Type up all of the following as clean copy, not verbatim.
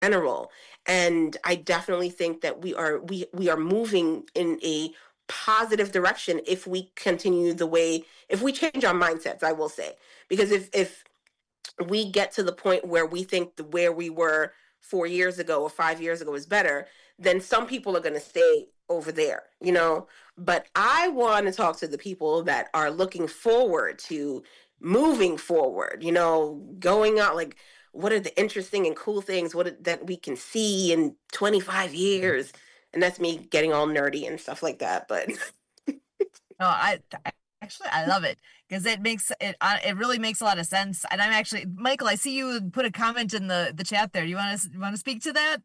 general. And I definitely think that we are moving in a positive direction if we continue the way, if we change our mindsets, I will say. Because if we get to the point where we think where we were 4 years ago or 5 years ago is better, then some people are going to stay over there, you know. But I want to talk to the people that are looking forward to moving forward, you know, going out. Like, what are the interesting and cool things that we can see in 25 years? And that's me getting all nerdy and stuff like that. But No, actually I love it because it really makes a lot of sense. And I'm actually Michael, I see you put a comment in the chat there. You want to speak to that?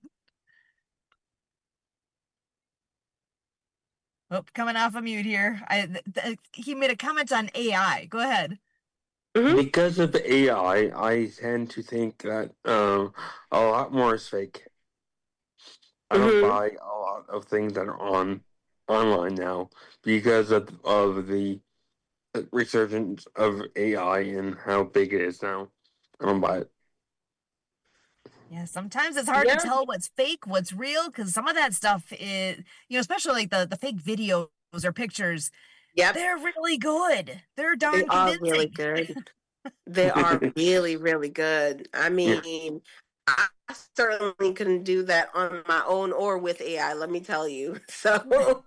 Oh, coming off of mute here. He made a comment on AI. Go ahead. mhm. Because of AI, I tend to think that a lot more is fake. I don't Mhm. buy a lot of things that are online now because of the resurgence of AI and how big it is now. I don't buy it. Yeah, sometimes it's hard to Yeah. tell what's fake, what's real, because some of that stuff is, especially like the fake videos or pictures, Yep. they're really good. They're They darn are really convincing. good. They are really, really good. I Yeah. mean, I certainly couldn't do that on my own or with AI, let me tell you. So,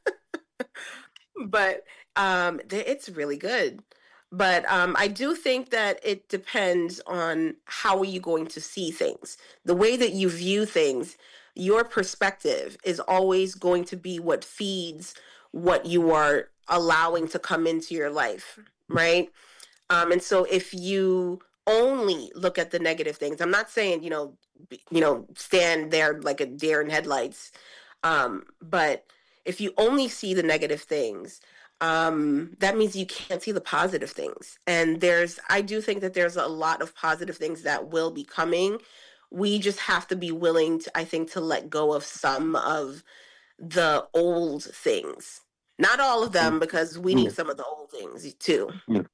but it's really good. But I do think that it depends on how are you going to see things. The way that you view things, your perspective is always going to be what feeds what you are allowing to come into your life, right? And so if you only look at the negative things, I'm not saying, stand there like a deer in headlights. But if you only see the negative things, that means you can't see the positive things. And I do think that there's a lot of positive things that will be coming. We just have to be willing to, I think, to let go of some of the old things. Not all of them, because we need Yeah. some of the old things too. Yeah.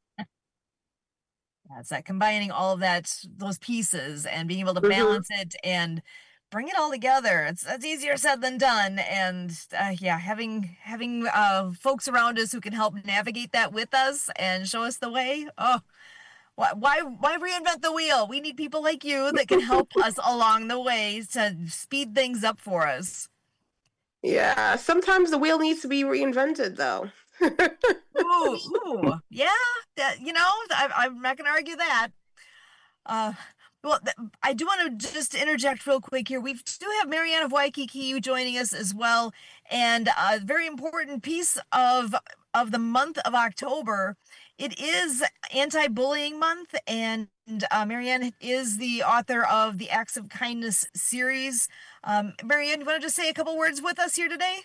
Yeah, it's that combining all of those pieces and being able to Hmm. balance it and bring it all together. That's easier said than done. And yeah, having folks around us who can help navigate that with us and show us the way. Oh, why reinvent the wheel? We need people like you that can help us along the way to speed things up for us. Yeah, sometimes the wheel needs to be reinvented, though. Ooh, yeah. I'm not gonna argue that. Uh, well, I do want to just interject real quick here. We do have Marianne of Waikiki joining us as well, and a very important piece of the month of October. It is anti-bullying month, and Marianne is the author of the Acts of Kindness series. Marianne, you want to just say a couple words with us here today?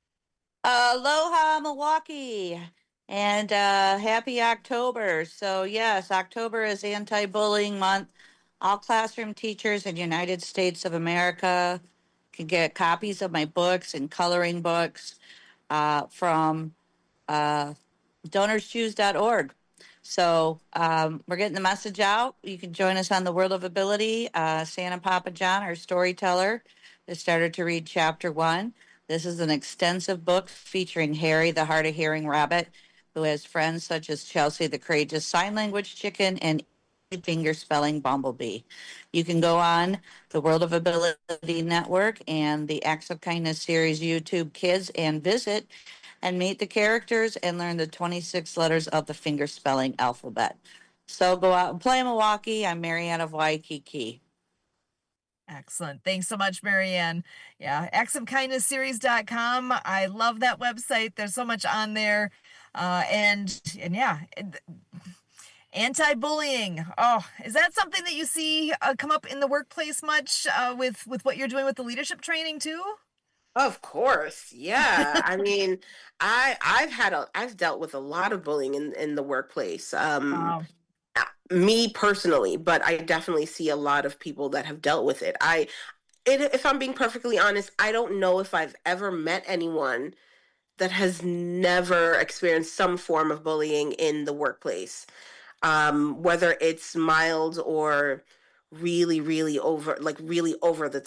Aloha, Milwaukee, and happy October. So, yes, October is Anti Bullying Month. All classroom teachers in the United States of America can get copies of my books and coloring books from uh, donorschoose.org. So, we're getting the message out. You can join us on the World of Ability. Santa Papa John, our storyteller, has started to read chapter one. This is an extensive book featuring Harry, the hard of hearing rabbit, who has friends such as Chelsea, the courageous sign language chicken, and finger spelling bumblebee. You can go on the World of Ability Network and the Acts of Kindness series YouTube Kids and visit and meet the characters and learn the 26 letters of the finger spelling alphabet. So go out and play Milwaukee. I'm Marianne of Waikiki. Excellent. Thanks so much, Marianne. Yeah, actsofkindnessseries.com. I love that website. There's so much on there. And yeah, anti-bullying. Oh, is that something that you see come up in the workplace much with what you're doing with the leadership training too? Of course, yeah. I mean, I've dealt with a lot of bullying in the workplace. Wow. Me personally, but I definitely see a lot of people that have dealt with it. If I'm being perfectly honest, I don't know if I've ever met anyone that has never experienced some form of bullying in the workplace, whether it's mild really over, like really over the